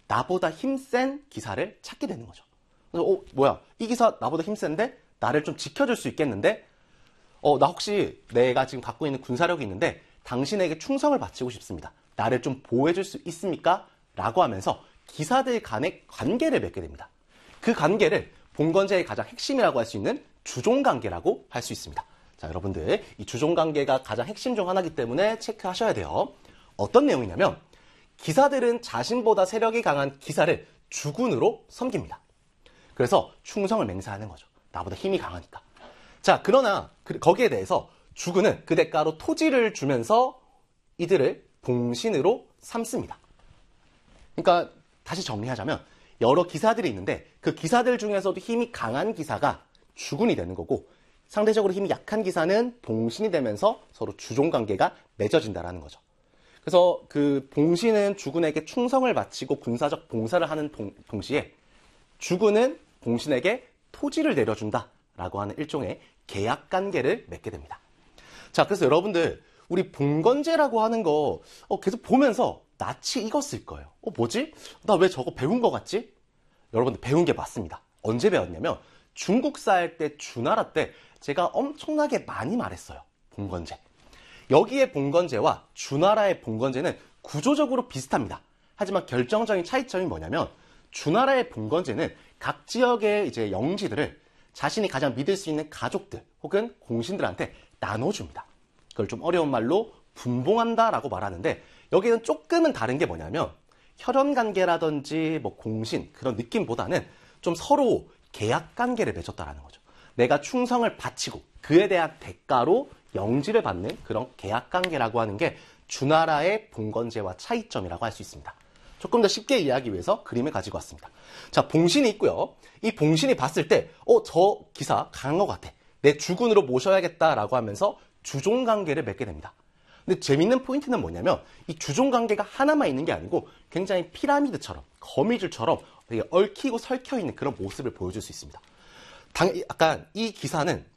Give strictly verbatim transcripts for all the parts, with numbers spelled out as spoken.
나보다 힘센 기사를 찾게 되는 거죠. 그래서 어, 뭐야, 이 기사 나보다 힘센데 나를 좀 지켜줄 수 있겠는데 어, 나 혹시 내가 지금 갖고 있는 군사력이 있는데 당신에게 충성을 바치고 싶습니다. 나를 좀 보호해줄 수 있습니까? 라고 하면서 기사들 간의 관계를 맺게 됩니다. 그 관계를 봉건제의 가장 핵심이라고 할 수 있는 주종관계라고 할 수 있습니다. 자, 여러분들 이 주종관계가 가장 핵심 중 하나이기 때문에 체크하셔야 돼요. 어떤 내용이냐면 기사들은 자신보다 세력이 강한 기사를 주군으로 섬깁니다. 그래서 충성을 맹세하는 거죠. 나보다 힘이 강하니까. 자, 그러나 거기에 대해서 주군은 그 대가로 토지를 주면서 이들을 봉신으로 삼습니다. 그러니까 다시 정리하자면 여러 기사들이 있는데 그 기사들 중에서도 힘이 강한 기사가 주군이 되는 거고 상대적으로 힘이 약한 기사는 봉신이 되면서 서로 주종관계가 맺어진다는 거죠. 그래서 그 봉신은 주군에게 충성을 바치고 군사적 봉사를 하는 동, 동시에 주군은 봉신에게 토지를 내려준다라고 하는 일종의 계약관계를 맺게 됩니다. 자, 그래서 여러분들 우리 봉건제라고 하는 거 어, 계속 보면서 낯이 익었을 거예요. 어, 뭐지? 나 왜 저거 배운 거 같지? 여러분들 배운 게 맞습니다. 언제 배웠냐면 중국사 할 때 주나라 때 제가 엄청나게 많이 말했어요. 봉건제. 여기에 봉건제와 주나라의 봉건제는 구조적으로 비슷합니다. 하지만 결정적인 차이점이 뭐냐면 주나라의 봉건제는 각 지역의 이제 영지들을 자신이 가장 믿을 수 있는 가족들 혹은 공신들한테 나눠줍니다. 그걸 좀 어려운 말로 분봉한다라고 말하는데 여기는 조금은 다른 게 뭐냐면 혈연관계라든지 뭐 공신 그런 느낌보다는 좀 서로 계약관계를 맺었다라는 거죠. 내가 충성을 바치고 그에 대한 대가로 영지를 받는 그런 계약관계라고 하는 게 주나라의 봉건제와 차이점이라고 할 수 있습니다. 조금 더 쉽게 이해하기 위해서 그림을 가지고 왔습니다. 자, 봉신이 있고요. 이 봉신이 봤을 때 어, 저 기사 강한 것 같아. 내 주군으로 모셔야겠다라고 하면서 주종관계를 맺게 됩니다. 근데 재밌는 포인트는 뭐냐면 이 주종관계가 하나만 있는 게 아니고 굉장히 피라미드처럼 거미줄처럼 되게 얽히고 설켜있는 그런 모습을 보여줄 수 있습니다. 당, 약간 이 기사는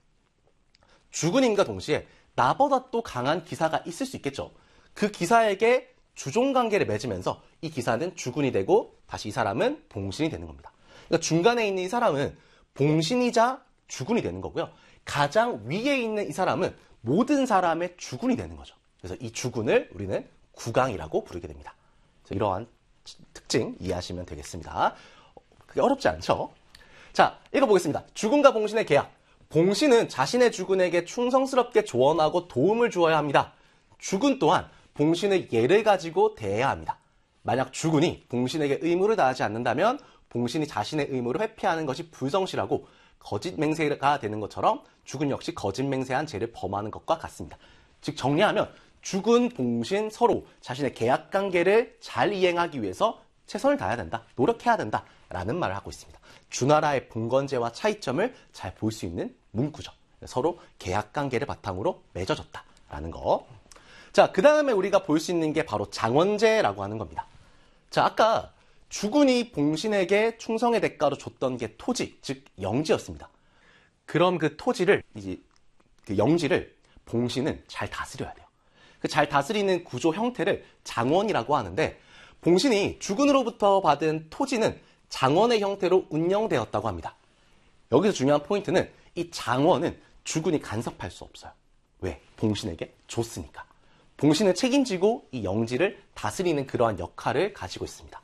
주군임과 동시에 나보다 또 강한 기사가 있을 수 있겠죠. 그 기사에게 주종관계를 맺으면서 이 기사는 주군이 되고 다시 이 사람은 봉신이 되는 겁니다. 그러니까 중간에 있는 이 사람은 봉신이자 주군이 되는 거고요. 가장 위에 있는 이 사람은 모든 사람의 주군이 되는 거죠. 그래서 이 주군을 우리는 국왕이라고 부르게 됩니다. 그래서 이러한 특징 이해하시면 되겠습니다. 그게 어렵지 않죠? 자, 읽어보겠습니다. 주군과 봉신의 계약. 봉신은 자신의 주군에게 충성스럽게 조언하고 도움을 주어야 합니다. 주군 또한 봉신의 예를 가지고 대해야 합니다. 만약 주군이 봉신에게 의무를 다하지 않는다면 봉신이 자신의 의무를 회피하는 것이 불성실하고 거짓 맹세가 되는 것처럼 주군 역시 거짓 맹세한 죄를 범하는 것과 같습니다. 즉 정리하면 주군, 봉신 서로 자신의 계약관계를 잘 이행하기 위해서 최선을 다해야 된다, 노력해야 된다라는 말을 하고 있습니다. 주나라의 봉건제와 차이점을 잘 볼 수 있는 문구죠. 서로 계약관계를 바탕으로 맺어졌다라는 거. 자, 그 다음에 우리가 볼 수 있는 게 바로 장원제라고 하는 겁니다. 자, 아까 주군이 봉신에게 충성의 대가로 줬던 게 토지, 즉 영지였습니다. 그럼 그 토지를, 이제 그 영지를 봉신은 잘 다스려야 돼요. 그 잘 다스리는 구조 형태를 장원이라고 하는데 봉신이 주군으로부터 받은 토지는 장원의 형태로 운영되었다고 합니다. 여기서 중요한 포인트는 이 장원은 주군이 간섭할 수 없어요. 왜? 봉신에게 줬으니까. 봉신은 책임지고 이 영지를 다스리는 그러한 역할을 가지고 있습니다.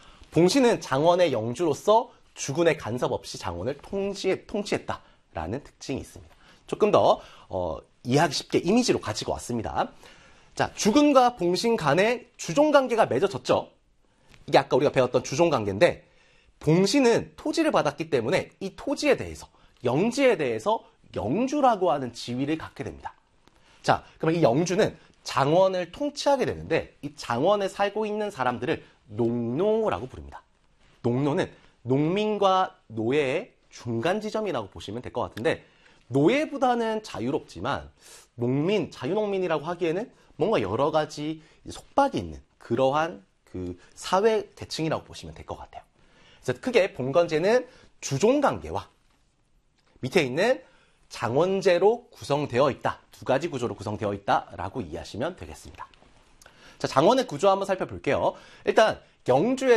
봉신은 장원의 영주로서 주군의 간섭 없이 장원을 통치해, 통치했다라는 특징이 있습니다. 조금 더 어, 이해하기 쉽게 이미지로 가지고 왔습니다. 자, 주군과 봉신 간의 주종관계가 맺어졌죠. 이게 아까 우리가 배웠던 주종관계인데 봉신은 토지를 받았기 때문에 이 토지에 대해서, 영지에 대해서 영주라고 하는 지위를 갖게 됩니다. 자, 그럼 이 영주는 장원을 통치하게 되는데 이 장원에 살고 있는 사람들을 농노라고 부릅니다. 농노는 농민과 노예의 중간 지점이라고 보시면 될 것 같은데 노예보다는 자유롭지만 농민, 자유농민이라고 하기에는 뭔가 여러 가지 속박이 있는 그러한 그 사회 계층이라고 보시면 될 것 같아요. 그래서 크게 봉건제는 주종관계와 밑에 있는 장원제로 구성되어 있다. 두 가지 구조로 구성되어 있다라고 이해하시면 되겠습니다. 자, 장원의 구조 한번 살펴볼게요. 일단 영주의